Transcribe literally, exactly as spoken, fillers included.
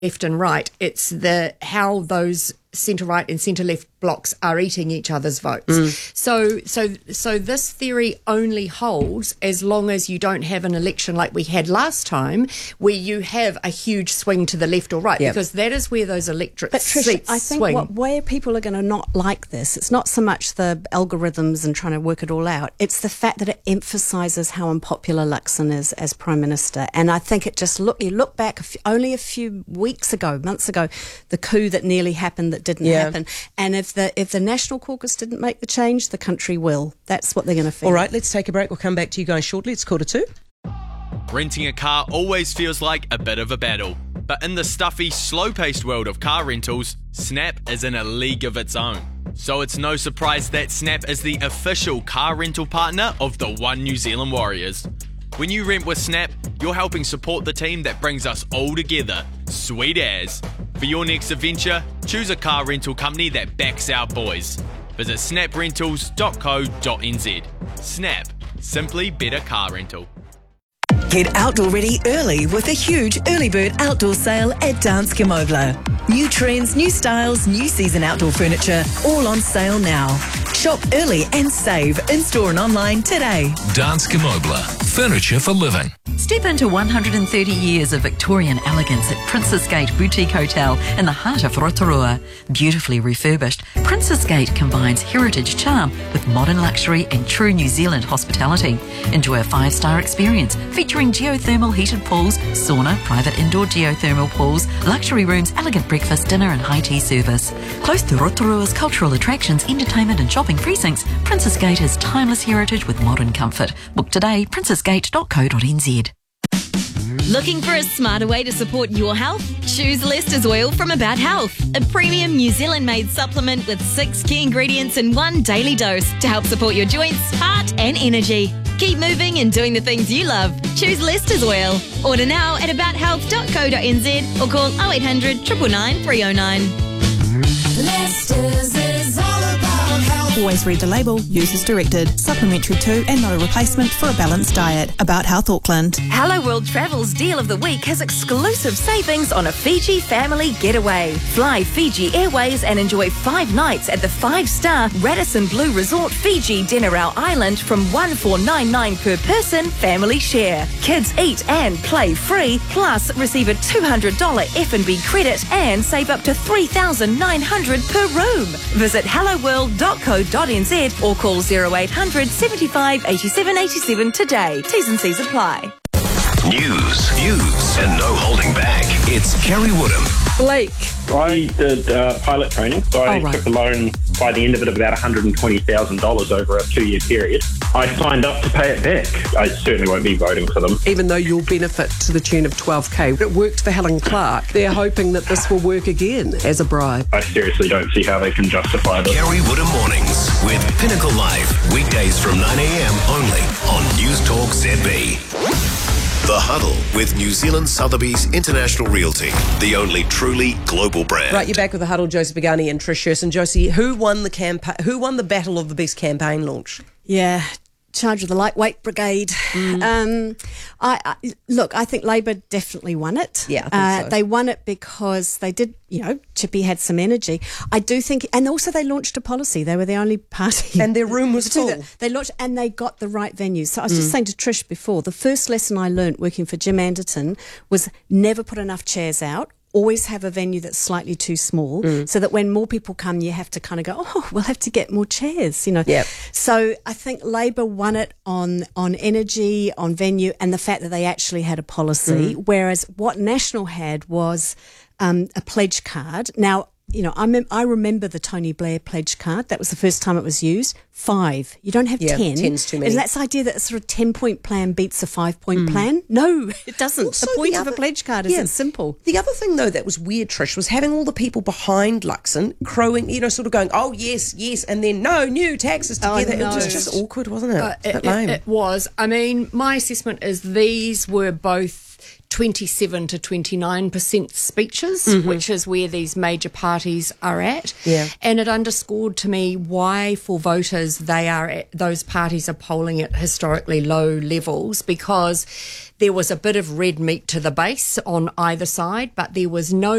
left and right. It's the how those centre-right and centre-left blocks are eating each other's votes. Mm. So, so, so this theory only holds as long as you don't have an election like we had last time, where you have a huge swing to the left or right, yep. because that is where those electorate but Trish, seats I think swing. What, where people are going to not like this, it's not so much the algorithms and trying to work it all out. It's the fact that it emphasises how unpopular Luxon is as Prime Minister. And I think it just look. You look back a few, only a few weeks ago, months ago, the coup that nearly happened that didn't yeah. happen. And if the if the National Caucus didn't make the change, the country will. That's what they're going to feel. All right, let's take a break. We'll come back to you guys shortly. It's quarter two. Renting a car always feels like a bit of a battle. But in the stuffy, slow-paced world of car rentals, Snap is in a league of its own. So it's no surprise that Snap is the official car rental partner of the One New Zealand Warriors. When you rent with Snap, you're helping support the team that brings us all together. Sweet as. For your next adventure, choose a car rental company that backs our boys. Visit snap rentals dot co dot n z. Snap. Simply better car rental. Get outdoor ready early with a huge early bird outdoor sale at Danske Møbler. New trends, new styles, new season outdoor furniture, all on sale now. Shop early and save in-store and online today. Danske Møbler. Furniture for living. Step into one hundred thirty years of Victorian elegance at Princess Gate Boutique Hotel in the heart of Rotorua. Beautifully refurbished, Princess Gate combines heritage charm with modern luxury and true New Zealand hospitality. Enjoy a five-star experience featuring geothermal heated pools, sauna, private indoor geothermal pools, luxury rooms, elegant breakfast, dinner and high tea service. Close to Rotorua's cultural attractions, entertainment and shopping precincts, Princess Gate is timeless heritage with modern comfort. Book today, princess gate dot co dot n z. Looking for a smarter way to support your health? Choose Lester's Oil from About Health, a premium New Zealand-made supplement with six key ingredients in one daily dose to help support your joints, heart and energy. Keep moving and doing the things you love. Choose Lester's Oil. Order now at about health dot co dot n z or call oh eight hundred, nine nine nine, three oh nine. Lester's is all about health. Always read the label. Use as directed. Supplementary to and not a replacement for a balanced diet. About Health Auckland. Hello World Travel's Deal of the Week has exclusive savings on a Fiji family getaway. Fly Fiji Airways and enjoy five nights at the five-star Radisson Blue Resort Fiji Denarau Island from one four nine nine per person, family share. Kids eat and play free, plus receive a two hundred dollars F and B credit and save up to three thousand nine hundred dollars per room. Visit hello world dot co dot n z or call oh eight hundred, seventy-five, eighty-seven, eighty-seven today. T's and C's apply. News, views, and no holding back. It's Kerry Woodham. Blake. I did uh, pilot training, so I oh, right. took a loan by the end of it of about one hundred twenty thousand dollars over a two-year period. I signed up to pay it back. I certainly won't be voting for them. Even though you'll benefit to the tune of twelve K, it worked for Helen Clark. They're hoping that this will work again as a bribe. I seriously don't see how they can justify this. Kerry Woodham Mornings with Pinnacle Live. Weekdays from nine a m only on News Talk Z B. The Huddle with New Zealand Sotheby's International Realty, the only truly global brand. Right, you're back with The Huddle, Josie Pagani and Trish Sherson. Josie, who won the campaign? Who won the battle of the best campaign launch? Yeah, charge of the lightweight brigade. Mm. Um, I, I look. I think Labor definitely won it. Yeah, I think uh, so. They won it because they did. You know, Chippy had some energy. I do think, and also they launched a policy. They were the only party, and their room was full. That. They launched, and they got the right venues. So I was mm. just saying to Trish before, the first lesson I learnt working for Jim Anderton was never put enough chairs out. Always have a venue that's slightly too small, mm. so that when more people come, you have to kind of go, oh, we'll have to get more chairs, you know. Yep. So I think Labor won it on on energy, on venue, and the fact that they actually had a policy, mm. whereas what National had was um, a pledge card. Now, you know, I, mem- I remember the Tony Blair pledge card. That was the first time it was used. Five. You don't have yeah, ten. Ten's too many. And that's the idea that a sort of ten-point plan beats a five-point mm. plan. No, it doesn't. Also, the point the of other, a pledge card is yeah, it's simple. The other thing, though, that was weird, Trish, was having all the people behind Luxon crowing, you know, sort of going, oh, yes, yes, and then no, new taxes together. Oh, no. It was just awkward, wasn't it? Uh, it, it, it, it was. I mean, my assessment is these were both twenty-seven to twenty-nine percent speeches, Mm-hmm. which is where these major parties are at. Yeah. And it underscored to me why, for voters, they are at, those parties are polling at historically low levels, because there was a bit of red meat to the base on either side, but there was no